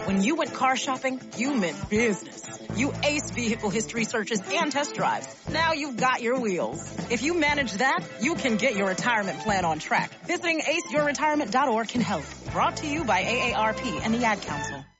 When you went car shopping, you meant business. You aced vehicle history searches and test drives. Now you've got your wheels. If you manage that, you can get your retirement plan on track. Visiting aceyourretirement.org can help. Brought to you by AARP and the Ad Council.